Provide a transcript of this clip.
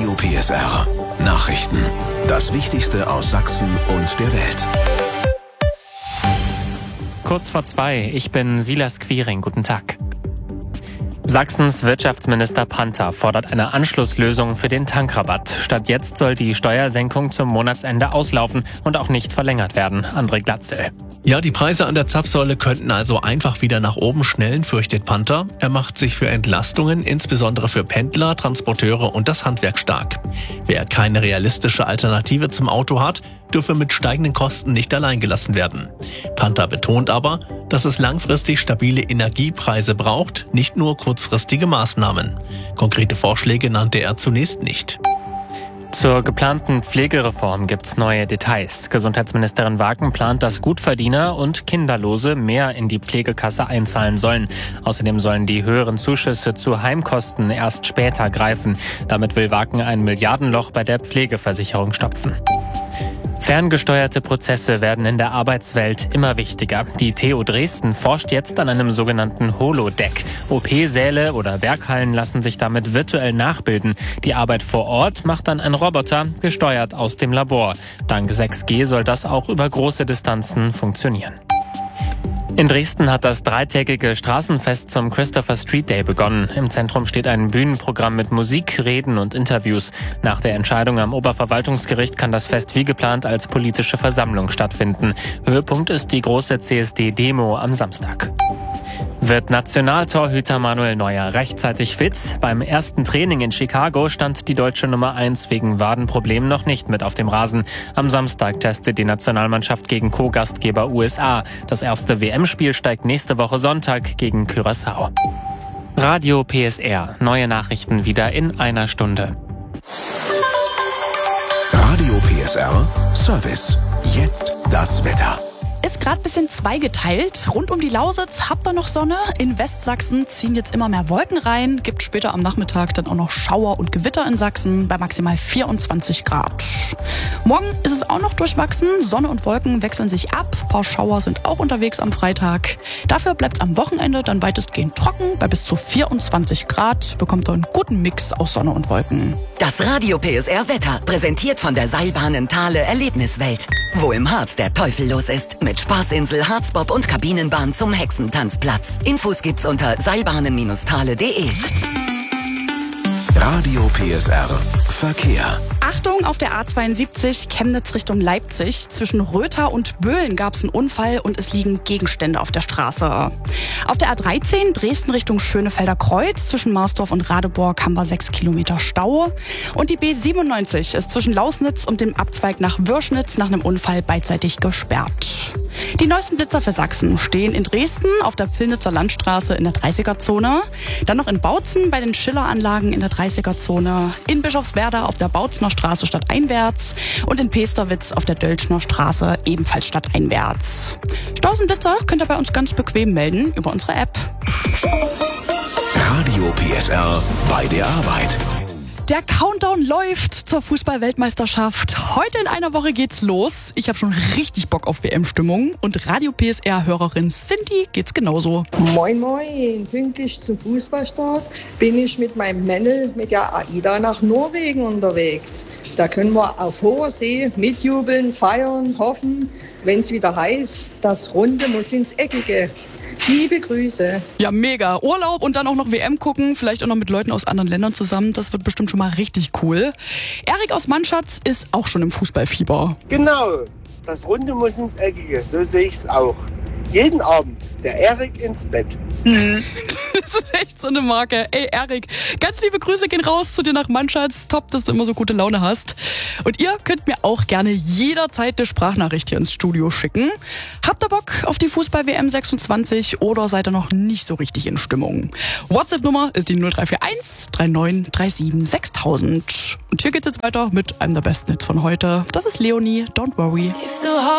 Radio PSR. Nachrichten. Das Wichtigste aus Sachsen und der Welt. Kurz vor 2, ich bin Silas Quiring. Guten Tag. Sachsens Wirtschaftsminister Panther fordert eine Anschlusslösung für den Tankrabatt. Statt jetzt soll die Steuersenkung zum Monatsende auslaufen und auch nicht verlängert werden. André Glatzel. Ja, die Preise an der Zapfsäule könnten also einfach wieder nach oben schnellen, fürchtet Panther. Er macht sich für Entlastungen, insbesondere für Pendler, Transporteure und das Handwerk stark. Wer keine realistische Alternative zum Auto hat, dürfe mit steigenden Kosten nicht allein gelassen werden. Panther betont aber, dass es langfristig stabile Energiepreise braucht, nicht nur kurzfristige Maßnahmen. Konkrete Vorschläge nannte er zunächst nicht. Zur geplanten Pflegereform gibt's neue Details. Gesundheitsministerin Wagen plant, dass Gutverdiener und Kinderlose mehr in die Pflegekasse einzahlen sollen. Außerdem sollen die höheren Zuschüsse zu Heimkosten erst später greifen. Damit will Wagen ein Milliardenloch bei der Pflegeversicherung stopfen. Ferngesteuerte Prozesse werden in der Arbeitswelt immer wichtiger. Die TU Dresden forscht jetzt an einem sogenannten Holodeck. OP-Säle oder Werkhallen lassen sich damit virtuell nachbilden. Die Arbeit vor Ort macht dann ein Roboter, gesteuert aus dem Labor. Dank 6G soll das auch über große Distanzen funktionieren. In Dresden hat das dreitägige Straßenfest zum Christopher Street Day begonnen. Im Zentrum steht ein Bühnenprogramm mit Musik, Reden und Interviews. Nach der Entscheidung am Oberverwaltungsgericht kann das Fest wie geplant als politische Versammlung stattfinden. Höhepunkt ist die große CSD-Demo am Samstag. Wird Nationaltorhüter Manuel Neuer rechtzeitig fit? Beim ersten Training in Chicago stand die deutsche Nummer 1 wegen Wadenproblemen noch nicht mit auf dem Rasen. Am Samstag testet die Nationalmannschaft gegen Co-Gastgeber USA. Das erste WM-Spiel steigt nächste Woche Sonntag gegen Curaçao. Radio PSR. Neue Nachrichten wieder in einer Stunde. Radio PSR Service. Jetzt das Wetter. Ist gerade ein bisschen zweigeteilt. Rund um die Lausitz habt ihr noch Sonne. In Westsachsen ziehen jetzt immer mehr Wolken rein. Gibt später am Nachmittag dann auch noch Schauer und Gewitter in Sachsen bei maximal 24 Grad. Morgen ist es auch noch durchwachsen. Sonne und Wolken wechseln sich ab. Ein paar Schauer sind auch unterwegs am Freitag. Dafür bleibt es am Wochenende dann weitestgehend trocken. Bei bis zu 24 Grad bekommt ihr einen guten Mix aus Sonne und Wolken. Das Radio PSR Wetter, präsentiert von der Seilbahn Thale Erlebniswelt. Wo im Harz der Teufel los ist, mit Spaßinsel, Harzbob und Kabinenbahn zum Hexentanzplatz. Infos gibt's unter seilbahnen-thale.de. Radio PSR Verkehr. Achtung, auf der A72 Chemnitz Richtung Leipzig. Zwischen Rötha und Böhlen gab es einen Unfall und es liegen Gegenstände auf der Straße. Auf der A13 Dresden Richtung Schönefelder Kreuz. Zwischen Marsdorf und Radeborg haben wir 6 Kilometer Stau. Und die B97 ist zwischen Lausnitz und dem Abzweig nach Würschnitz nach einem Unfall beidseitig gesperrt. Die neuesten Blitzer für Sachsen stehen in Dresden auf der Pillnitzer Landstraße in der 30er-Zone. Dann noch in Bautzen bei den Schiller-Anlagen in der 30er-Zone. In Bischofswerda auf der Bautzner Straße stadteinwärts. Und in Pesterwitz auf der Dölschner Straße ebenfalls stadteinwärts. Staus und Blitzer könnt ihr bei uns ganz bequem melden über unsere App. Radio PSR bei der Arbeit. Der Countdown läuft zur Fußball-Weltmeisterschaft. Heute in einer Woche geht's los. Ich habe schon richtig Bock auf WM-Stimmung. Und Radio PSR-Hörerin Cindy geht's genauso. Moin moin, pünktlich zum Fußballstart bin ich mit meinem Männel mit der AIDA nach Norwegen unterwegs. Da können wir auf hoher See mitjubeln, feiern, hoffen, wenn es wieder heißt, das Runde muss ins Eckige. Liebe Grüße. Ja, mega. Urlaub und dann auch noch WM gucken, vielleicht auch noch mit Leuten aus anderen Ländern zusammen. Das wird bestimmt schon mal richtig cool. Erik aus Mannschatz ist auch schon im Fußballfieber. Genau, das Runde muss ins Eckige, so sehe ich es auch. Jeden Abend der Erik ins Bett. Das ist echt so eine Marke. Ey, Erik, ganz liebe Grüße gehen raus zu dir nach Mannschatz. Top, dass du immer so gute Laune hast. Und ihr könnt mir auch gerne jederzeit eine Sprachnachricht hier ins Studio schicken. Habt ihr Bock auf die Fußball-WM 26 oder seid ihr noch nicht so richtig in Stimmung? WhatsApp-Nummer ist die 0341 3937 6000. Und hier geht's jetzt weiter mit einem der besten Hits von heute. Das ist Leonie, Don't Worry.